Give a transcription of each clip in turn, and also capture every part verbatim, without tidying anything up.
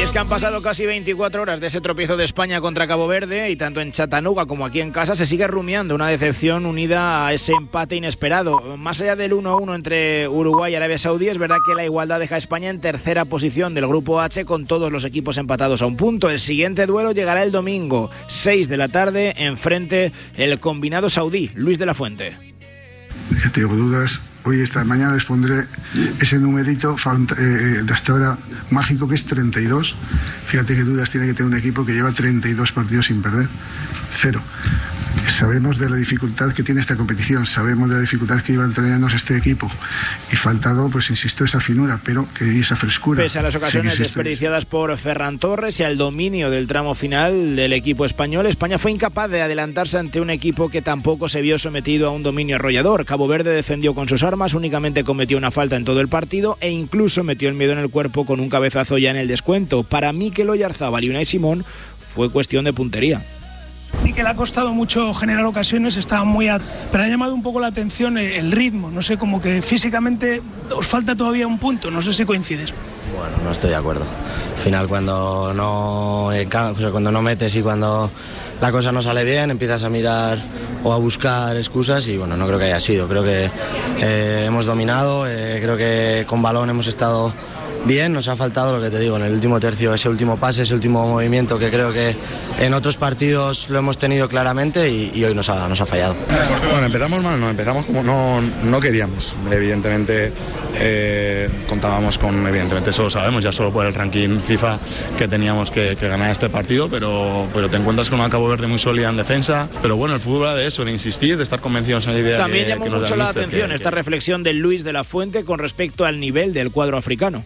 es que han pasado casi veinticuatro horas de ese tropiezo de España contra Cabo Verde y tanto en Chattanooga como aquí en casa se sigue rumiando una decepción unida a ese empate inesperado. Más allá del uno a uno entre Uruguay y Arabia Saudí, es verdad que la igualdad deja a España en tercera posición del grupo H con todos los equipos empatados a un punto. El siguiente duelo llegará el domingo, seis de la tarde, enfrente el combinado saudí, Luis de la Fuente. Ya tengo dudas. Hoy, esta mañana, les pondré ese numerito de hasta ahora mágico, que es treinta y dos. Fíjate qué dudas tiene que tener un equipo que lleva treinta y dos partidos sin perder. Cero. Sabemos de la dificultad que tiene esta competición, sabemos de la dificultad que iba a entrenarnos este equipo y faltado, pues insisto, esa finura, pero que esa frescura. Pese a las ocasiones sí desperdiciadas por Ferran Torres y al dominio del tramo final del equipo español, España fue incapaz de adelantarse ante un equipo que tampoco se vio sometido a un dominio arrollador. Cabo Verde defendió con sus armas, únicamente cometió una falta en todo el partido e incluso metió el miedo en el cuerpo con un cabezazo ya en el descuento. Para Mikel Oyarzábal y Unai Simón fue cuestión de puntería. Y que le ha costado mucho generar ocasiones, estaba muy... A... Pero ha llamado un poco la atención el ritmo, no sé, como que físicamente os falta todavía un punto, no sé si coincides. Bueno, no estoy de acuerdo. Al final, cuando no, o sea, cuando no metes y cuando la cosa no sale bien, empiezas a mirar o a buscar excusas y bueno, no creo que haya sido. Creo que eh, hemos dominado, eh, creo que con balón hemos estado bien, nos ha faltado lo que te digo en el último tercio, ese último pase, ese último movimiento que creo que en otros partidos lo hemos tenido claramente y, y hoy nos ha, nos ha fallado. Bueno, empezamos mal, no, empezamos como no, no queríamos, evidentemente eh, contábamos con, evidentemente eso lo sabemos, ya solo por el ranking FIFA que teníamos que, que ganar este partido, pero, pero te encuentras con una Cabo Verde muy sólida en defensa, pero bueno, el fútbol va de eso, de insistir, de estar convencidos en la idea. También que, llamó que nos mucho da la míster, atención que, esta que... reflexión de Luis de la Fuente con respecto al nivel del cuadro africano.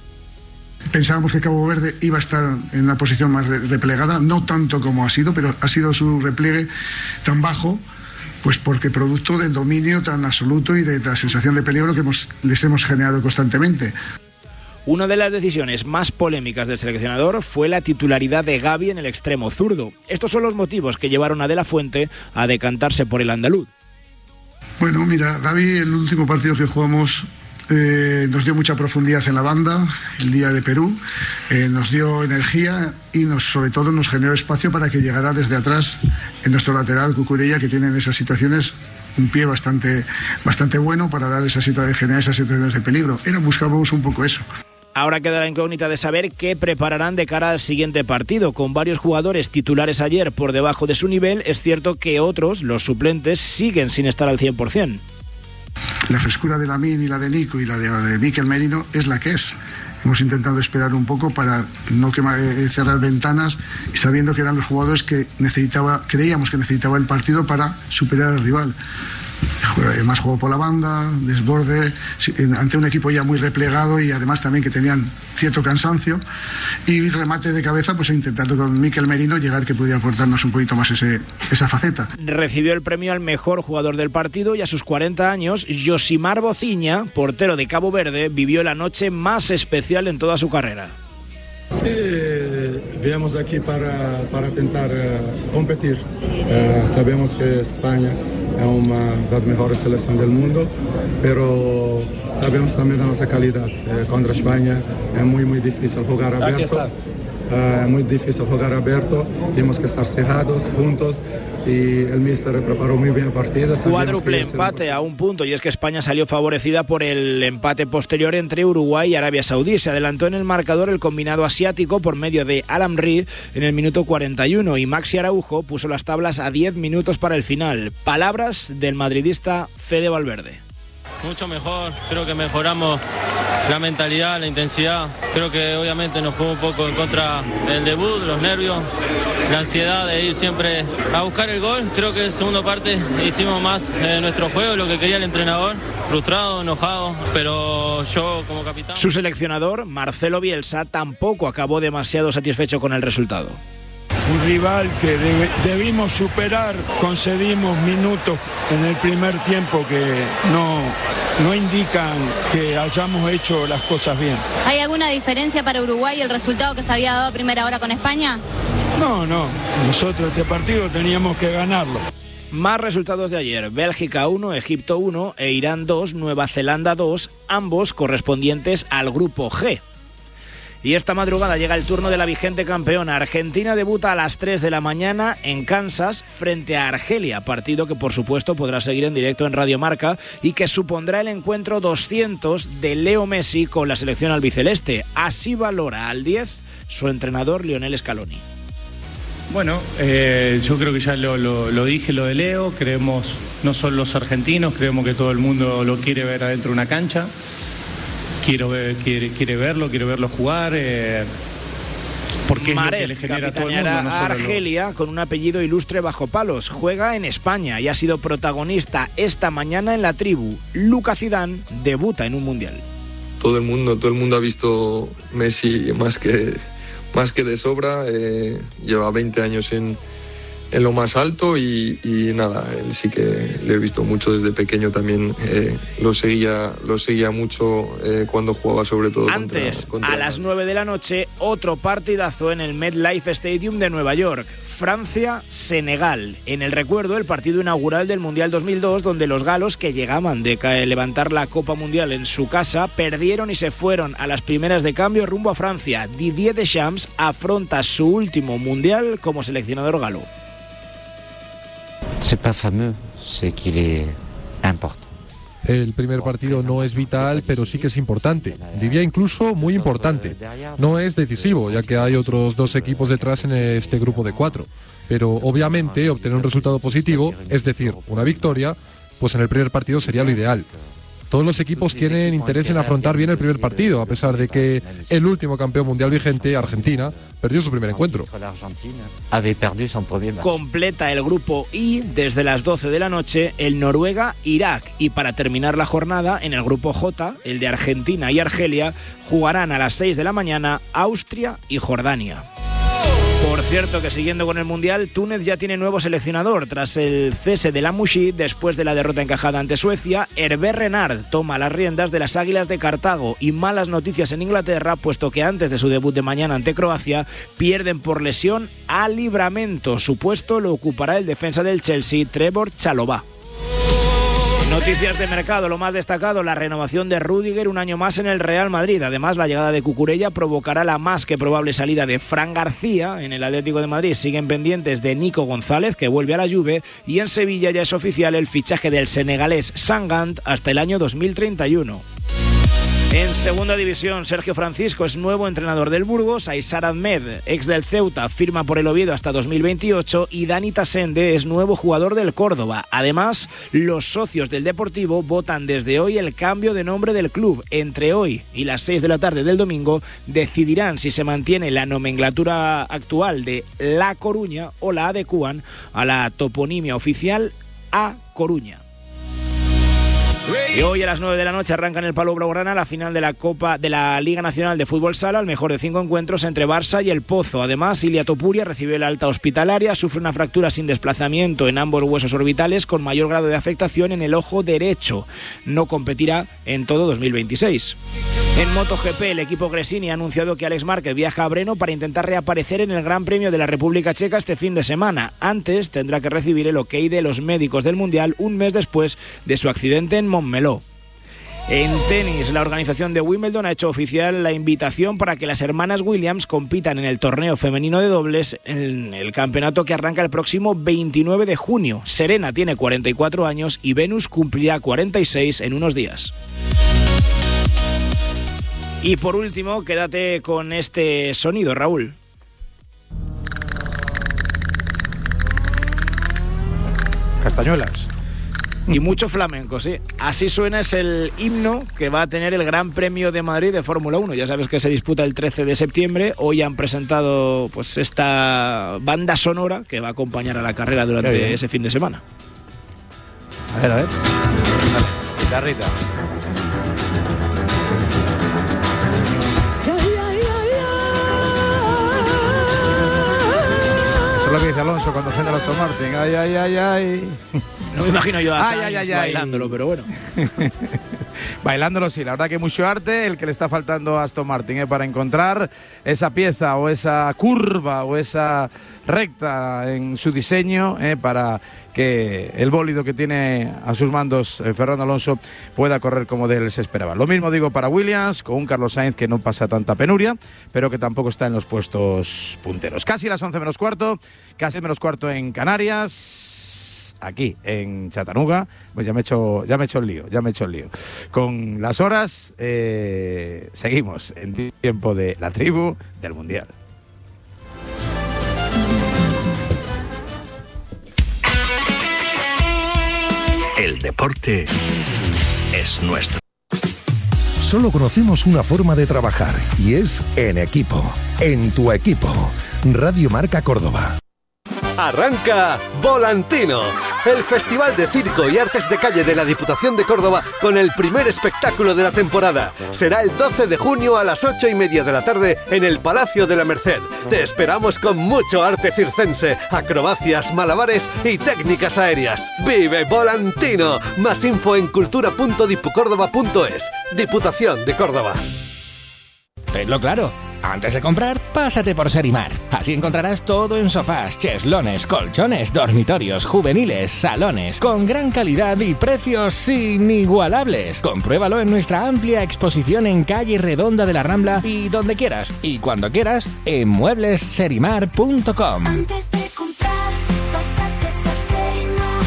Pensábamos que Cabo Verde iba a estar en una posición más replegada, no tanto como ha sido, pero ha sido su repliegue tan bajo, pues porque producto del dominio tan absoluto y de la sensación de peligro que hemos, les hemos generado constantemente. Una de las decisiones más polémicas del seleccionador fue la titularidad de Gavi en el extremo zurdo. Estos son los motivos que llevaron a De la Fuente a decantarse por el andaluz. Bueno, mira, Gavi, el último partido que jugamos... Eh, nos dio mucha profundidad en la banda el día de Perú, eh, nos dio energía y nos, sobre todo nos generó espacio para que llegara desde atrás en nuestro lateral Cucurella, que tiene en esas situaciones un pie bastante, bastante bueno para dar esa situa- generar esas situaciones de peligro. Era, buscábamos un poco eso. Ahora queda la incógnita de saber qué prepararán de cara al siguiente partido. Con varios jugadores titulares ayer por debajo de su nivel, es cierto que otros, los suplentes, siguen sin estar al cien por ciento. La frescura de Lamine y la de Nico y la de, de Mikel Merino es la que es. Hemos intentado esperar un poco para no quemar, eh, cerrar ventanas, y sabiendo que eran los jugadores que necesitaba, creíamos que necesitaba el partido para superar al rival. Más juego por la banda, desborde, ante un equipo ya muy replegado y además también que tenían cierto cansancio, y remate de cabeza, pues intentando con Mikel Merino llegar, que podía aportarnos un poquito más ese, esa faceta. Recibió el premio al mejor jugador del partido y a sus cuarenta años, Josimar Bociña, portero de Cabo Verde, vivió la noche más especial en toda su carrera. Sí, viemos aquí para, para intentar uh, competir. Uh, sabemos que España es una de las mejores selecciones del mundo, pero sabemos también de nuestra calidad. Uh, contra España es muy, muy difícil jugar abierto. Uh, es muy difícil jugar abierto, tenemos que estar cerrados, juntos, y el míster preparó muy bien el partido. Cuádruple empate a un punto, y es que España salió favorecida por el empate posterior entre Uruguay y Arabia Saudí. Se adelantó en el marcador el combinado asiático por medio de Alam Reed en el minuto cuarenta y uno, y Maxi Araujo puso las tablas a diez minutos para el final. Palabras del madridista Fede Valverde. Mucho mejor, creo que mejoramos la mentalidad, la intensidad. Creo que obviamente nos jugó un poco en contra del debut, los nervios, la ansiedad de ir siempre a buscar el gol. Creo que en segunda parte hicimos más de nuestro juego, lo que quería el entrenador. Frustrado, enojado, pero yo como capitán... Su seleccionador, Marcelo Bielsa, tampoco acabó demasiado satisfecho con el resultado. Un rival que debe, debimos superar, concedimos minutos en el primer tiempo que no, no indican que hayamos hecho las cosas bien. ¿Hay alguna diferencia para Uruguay el resultado que se había dado a primera hora con España? No, no, nosotros este partido teníamos que ganarlo. Más resultados de ayer: Bélgica uno, Egipto uno e Irán dos, Nueva Zelanda dos, ambos correspondientes al grupo G. Y esta madrugada llega el turno de la vigente campeona. Argentina debuta a las tres de la mañana en Kansas frente a Argelia, partido que por supuesto podrá seguir en directo en Radio Marca y que supondrá el encuentro doscientos de Leo Messi con la selección albiceleste. Así valora al diez su entrenador Lionel Scaloni. Bueno, eh, yo creo que ya lo, lo, lo dije, lo de Leo. Creemos, no son los argentinos, creemos que todo el mundo lo quiere ver adentro de una cancha. Quiero ver, quiere, quiere verlo, quiero verlo jugar, eh, porque es lo que le genera a todo el mundo. No a Argelia lo... con un apellido ilustre bajo palos. Juega en España y ha sido protagonista esta mañana en la tribu. Luka Zidane debuta en un mundial. Todo el mundo, todo el mundo ha visto Messi más que, más que de sobra. Eh, lleva veinte años en... en lo más alto y, y nada, él sí que le he visto mucho desde pequeño también, eh, lo seguía lo seguía mucho eh, cuando jugaba sobre todo antes, contra, contra a las nueve de la noche, otro partidazo en el MetLife Stadium de Nueva York, Francia-Senegal, en el recuerdo el partido inaugural del Mundial dos mil dos, donde los galos, que llegaban de levantar la Copa Mundial en su casa, perdieron y se fueron a las primeras de cambio rumbo a Francia. Didier Deschamps afronta su último Mundial como seleccionador galo. C'est pas fameux, c'est qu'il est important. El primer partido no es vital, pero sí que es importante. Diría incluso muy importante. No es decisivo, ya que hay otros dos equipos detrás en este grupo de cuatro. Pero obviamente obtener un resultado positivo, es decir, una victoria, pues en el primer partido sería lo ideal. Todos los equipos tienen interés en afrontar bien el primer partido, a pesar de que el último campeón mundial vigente, Argentina, perdió su primer encuentro. Completa el grupo I desde las doce de la noche el Noruega-Irak. Y para terminar la jornada, en el grupo J, el de Argentina y Argelia, jugarán a las seis de la mañana Austria y Jordania. Por cierto, que siguiendo con el Mundial, Túnez ya tiene nuevo seleccionador. Tras el cese de Lamouchi, después de la derrota encajada ante Suecia, Hervé Renard toma las riendas de las Águilas de Cartago. Y malas noticias en Inglaterra, puesto que antes de su debut de mañana ante Croacia, pierden por lesión a Livramento. Su puesto lo ocupará el defensa del Chelsea, Trevor Chalobah. Noticias de mercado, lo más destacado, la renovación de Rüdiger un año más en el Real Madrid. Además, la llegada de Cucurella provocará la más que probable salida de Fran García. En el Atlético de Madrid siguen pendientes de Nico González, que vuelve a la Juve, y en Sevilla ya es oficial el fichaje del senegalés Sangant hasta el año dos mil treinta y uno. En segunda división, Sergio Francisco es nuevo entrenador del Burgos, Aysar Ahmed, ex del Ceuta, firma por el Oviedo hasta dos mil veintiocho y Dani Tasende es nuevo jugador del Córdoba. Además, los socios del Deportivo votan desde hoy el cambio de nombre del club. Entre hoy y las seis de la tarde del domingo decidirán si se mantiene la nomenclatura actual de La Coruña o la adecúan a la toponimia oficial A Coruña. Y hoy a las nueve de la noche arranca en el Palau Blaugrana la final de la Copa de la Liga Nacional de Fútbol Sala, el mejor de cinco encuentros entre Barça y el Pozo. Además, Ilia Topuria recibe la alta hospitalaria, sufre una fractura sin desplazamiento en ambos huesos orbitales con mayor grado de afectación en el ojo derecho. No competirá en todo dos mil veintiséis. En MotoGP, el equipo Gresini ha anunciado que Alex Márquez viaja a Brno para intentar reaparecer en el Gran Premio de la República Checa este fin de semana. Antes tendrá que recibir el ok de los médicos del Mundial un mes después de su accidente en Montmeló. En tenis, la organización de Wimbledon ha hecho oficial la invitación para que las hermanas Williams compitan en el torneo femenino de dobles en el campeonato que arranca el próximo veintinueve de junio. Serena tiene cuarenta y cuatro años y Venus cumplirá cuarenta y seis en unos días. Y por último, quédate con este sonido, Raúl. Castañuelas. Y mucho flamenco, sí. Así suena, es el himno que va a tener el Gran Premio de Madrid de Fórmula uno. Ya sabes que se disputa el trece de septiembre. Hoy han presentado pues esta banda sonora que va a acompañar a la carrera durante ese fin de semana. A ver, a ver. Vale, guitarrita. Eso es lo que dice Alonso cuando frena el Aston Martin. Ay, ay, ay, ay. No me imagino yo a ay, ay, ay, bailándolo, ay. pero bueno. Bailándolo sí, la verdad que mucho arte el que le está faltando a Aston Martin ¿eh? para encontrar esa pieza o esa curva o esa recta en su diseño ¿eh? para que el bólido que tiene a sus mandos eh, Fernando Alonso pueda correr como de él se esperaba. Lo mismo digo para Williams, con un Carlos Sainz que no pasa tanta penuria, pero que tampoco está en los puestos punteros. Casi las once menos cuarto, casi menos cuarto en Canarias, aquí en Chattanooga. Pues ya me he hecho, ya me he hecho el lío, ya me he hecho el lío. Con las horas, eh, seguimos en tiempo de la tribu del Mundial. El deporte es nuestro. Solo conocemos una forma de trabajar y es en equipo. En tu equipo. Radio Marca Córdoba. Arranca Volantino, el festival de circo y artes de calle de la Diputación de Córdoba con el primer espectáculo de la temporada. Será el doce de junio a las ocho y media de la tarde en el Palacio de la Merced. Te esperamos con mucho arte circense, acrobacias, malabares y técnicas aéreas. ¡Vive Volantino! Más info en cultura punto dipucórdoba punto es. Diputación de Córdoba. Tenlo claro. Antes de comprar, pásate por Serimar. Así encontrarás todo en sofás, cheslones, colchones, dormitorios, juveniles, salones, con gran calidad y precios inigualables. Compruébalo en nuestra amplia exposición en calle Redonda de la Rambla y donde quieras y cuando quieras en muebles serimar punto com. Antes de comprar, pásate por Serimar.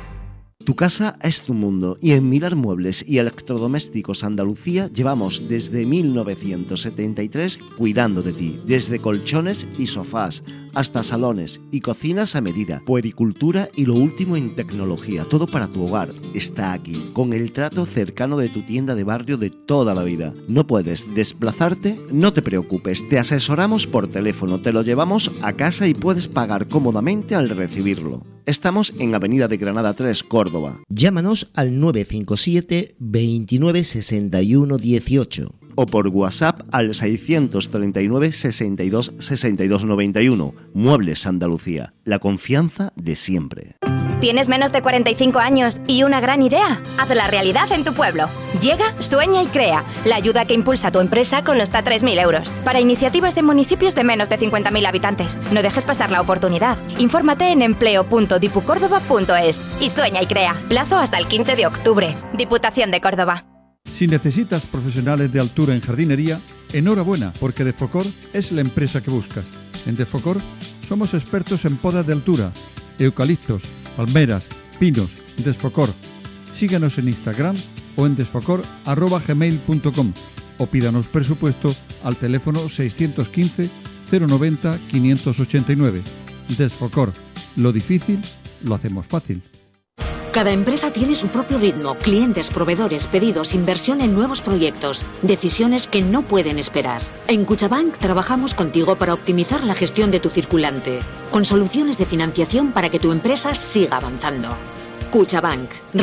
Tu casa es tu mundo y en Mirar Muebles y Electrodomésticos Andalucía llevamos desde mil novecientos setenta y tres cuidando de ti, desde colchones y sofás hasta salones y cocinas a medida, puericultura y lo último en tecnología, todo para tu hogar está aquí, con el trato cercano de tu tienda de barrio de toda la vida. ¿No puedes desplazarte? No te preocupes, te asesoramos por teléfono, te lo llevamos a casa y puedes pagar cómodamente al recibirlo. Estamos en Avenida de Granada tres, Córdoba. Llámanos al nueve cinco siete, veintinueve, sesenta y uno, dieciocho o por WhatsApp al seiscientos treinta y nueve, sesenta y dos, sesenta y dos, noventa y uno. Muebles Andalucía, la confianza de siempre. ¿Tienes menos de cuarenta y cinco años y una gran idea? Hazla realidad en tu pueblo. Llega, sueña y crea. La ayuda que impulsa a tu empresa con hasta tres mil euros. Para iniciativas de municipios de menos de cincuenta mil habitantes. No dejes pasar la oportunidad. Infórmate en empleo punto dipucórdoba punto es y sueña y crea. Plazo hasta el quince de octubre. Diputación de Córdoba. Si necesitas profesionales de altura en jardinería, enhorabuena, porque Defocor es la empresa que buscas. En Defocor somos expertos en podas de altura, eucaliptos, palmeras, pinos. Desfocor. Síguenos en Instagram o en desfocor arroba gmail punto com o pídanos presupuesto al teléfono seiscientos quince, cero noventa, quinientos ochenta y nueve. Desfocor. Lo difícil lo hacemos fácil. Cada empresa tiene su propio ritmo, clientes, proveedores, pedidos, inversión en nuevos proyectos, decisiones que no pueden esperar. En Cuchabank trabajamos contigo para optimizar la gestión de tu circulante, con soluciones de financiación para que tu empresa siga avanzando. Cuchabank.